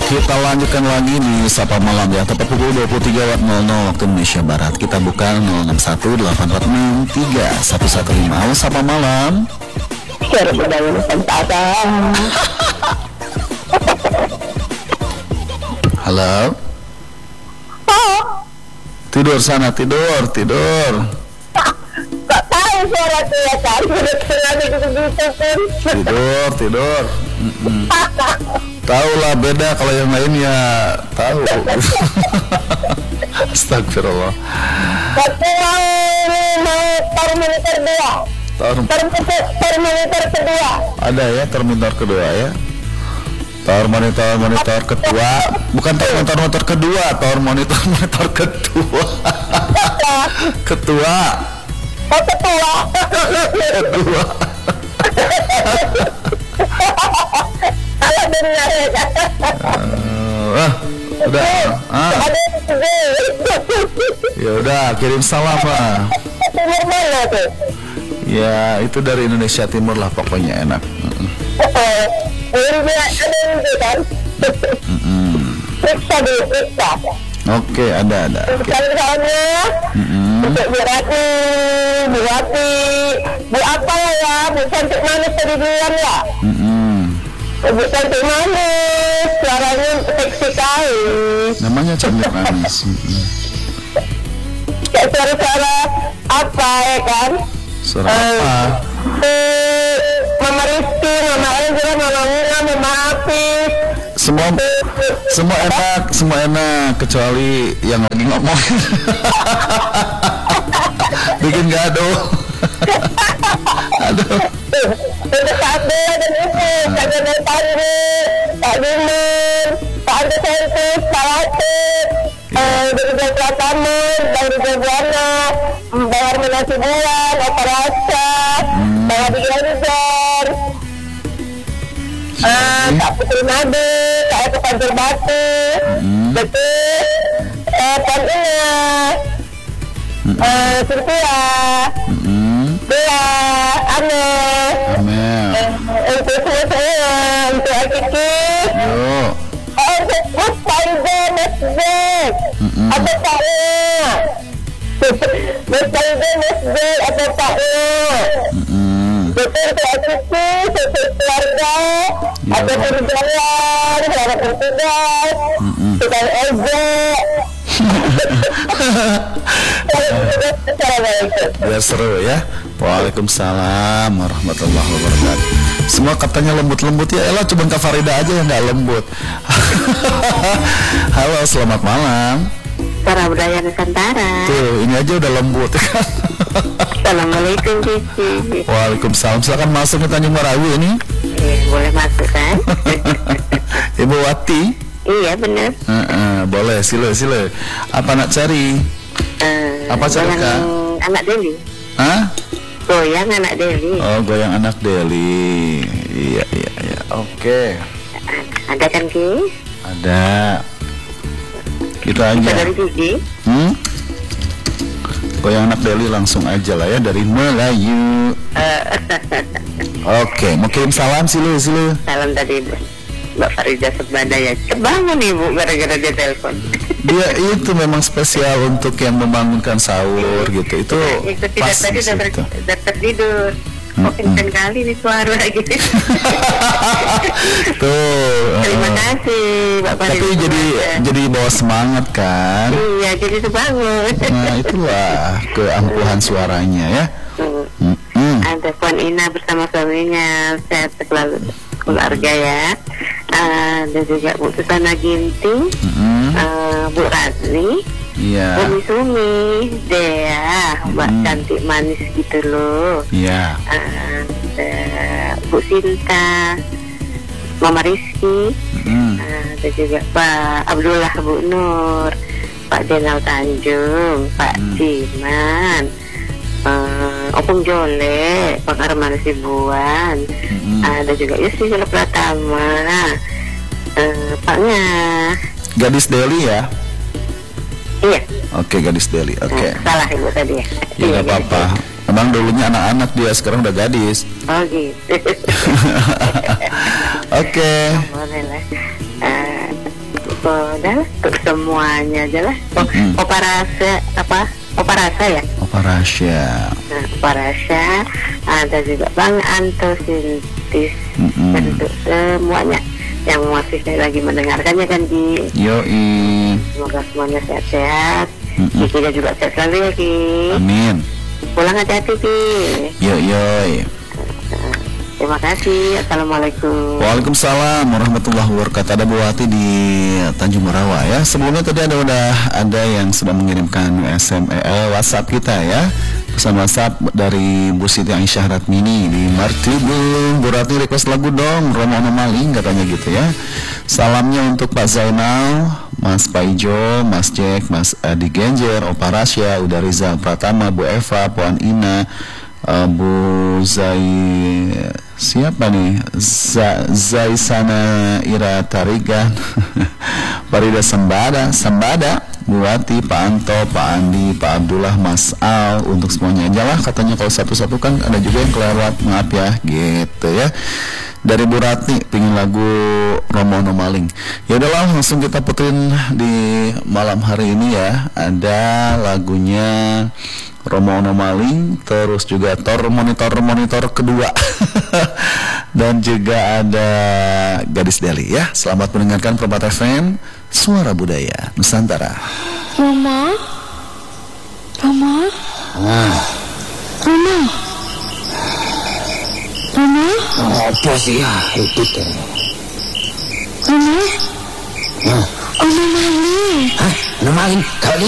Kita lanjutkan lagi di Sapa Malam ya. Tepat pukul 23.00 waktu Indonesia Barat. Kita buka 061-843-115. Halo Sapa Malam. Halo. Tidur sana, tidur. Kok tahu suara saya kan? Tidur. Tahu lah, beda kalau yang lain ya tahu. Astagfirullah. Termometer 2. Termometer kedua. Ada ya termometer kedua ya. Monitor kedua. Bukan monitor kedua, monitor kedua. Ketua. Oh, ketua. Kedua. Salah dengar ya. Udah. Ya udah, kirim salam lah. Timur mana tuh? Ya, itu dari Indonesia Timur lah pokoknya enak. Ini ada yang kan? Periksa. Oke, ada. Misalnya, untuk Bu Ratni, Bu Wati, Bu apa ya? Bu cantik manis tadi bilang ya? Bu cantik manis, suaranya seksi kali. Namanya cantik manis. Kayak suara-suara apa ya kan? Suara apa? Mama Rizky, Mama Angela, Mama Mina, Mama Hafiz. Semua enak kecuali yang lagi ngomong. Bikin gaduh. Aduh. Untuk Kak Bel dan Ibu, Kak Janel Tanggi, Kak Dimun, Kak Andi Sentis, Kak Latif, dari Jawa Prataman, dari Jawa Buana, Bawar Menasi Bulan, Opa Rasa, Bawar Diganjar, Kak Putri Nabi, Kak Eko Panjur Batu, betul, Puan Ina, Sylvia, Bea, Amel, untuk saya, untuk Akiki, untuk Mas Panjur, Mas Zek, apa taknya? Mas Panjur, Mas Zek, apa taknya? Betul untuk Akiki, untuk keluarga, ada perjalanan, selamat bertugas, tukang ojek. Biar seru ya. Waalaikumsalam warahmatullahi wabarakatuh. Semua katanya lembut-lembut ya. Elah cuma Kak Farida aja yang gak lembut. Halo, selamat malam. Para budaya Nusantara. Tuh, ini aja udah lembut. Assalamualaikum Cici. Waalaikumsalam. Silakan masuk ke Tanjung Marawi ini. Boleh masuk kan? Ibu Wati. Iya benar. Boleh, sila. Apa nak cari? Apa cari Kak? Anak Deli. Hah? Goyang anak Deli. Oh, goyang anak Deli. Iya. Oke. Ada kan Ki? Ada. Kita aja. Bisa dari Gigi? Goyang anak Deli langsung aja lah ya dari Melayu. Oke, mau kirim salam silu. Salam dari Mbak Farida Sebadaya. Kebangun Ibu gara-gara dia telepon. Dia itu memang spesial untuk yang membangunkan sahur gitu. Itu tidak tadi udah tertidur. Kok kenceng kali nih suara gitu. Tuh. Terima kasih Mbak Farida. Tapi jadi bawa semangat kan? Iya, jadi sebangun. Nah, itulah keampuhan suaranya ya. Ada Puan Ina bersama suaminya, sehat selalu keluarga ya. Ada juga Bu Susana Ginting, Bu Ratni, Umi Sumi, Dea, Mbak cantik manis gitu loh. Ada Bu Sinta, Mama Rizky, ada juga Pak Abdullah, Bu Nur, Pak Jenal Tanjung, Pak Jiman, Opung Jole, Pak Arman Sibuan, ada juga Yusi Jole Pratama, Paknya Gadis Deli ya? Iya. Oke, Gadis Deli. Oke. Salah Ibu tadi ya? Ya nggak apa-apa. Emang dulunya anak-anak, dia sekarang udah gadis. Oh gitu. Oke. Boleh lah. Udah untuk semuanya aja lah. Opa Rasa ya. Opa Rasya. Nah, Opa Rasa, ada juga Bang Anto Sintis, dan untuk semuanya yang masih lagi mendengarkannya kan Ki. Yoi. Semoga semuanya sehat-sehat. Kiki juga sehat selalu ya Ki. Amin. Pulang hati-hati Ki. Yoi. Terima kasih. Assalamualaikum. Waalaikumsalam warahmatullahi wabarakatuh. Ada Bu Wati di Tanjung Merawa ya. Sebelumnya tadi ada yang sudah mengirimkan WhatsApp kita ya. Pesan WhatsApp dari Bu Siti Aisyah Ratmini di Martibung. Bu Ratni request lagu dong, Romo Maling katanya gitu ya. Salamnya untuk Pak Zainal, Mas Paijo, Mas Jack, Mas Adi Genjer, Opa Rasya, Uda Rizal Pratama, Bu Eva, Puan Ina, Bu siapa nih? Zaisana Ira Tarigan, Farida Sambada, Bu Wati, Pak Anto, Pak Andi, Pak Abdullah, Mas Al, untuk semuanya aja lah katanya, kalau satu-satu kan ada juga yang kelewat, maaf ya gitu ya. Dari Bu Ratni pingin lagu Romo Maling. Ya udahlah, langsung kita puterin di malam hari ini ya. Ada lagunya Romo Maling, terus juga monitor kedua dan juga ada Gadis Deli ya. Selamat mendengarkan Permata FM, Suara Budaya Nusantara. Roma. Apa sih ya itu teh? Roma. Maling. Hah? Maling kali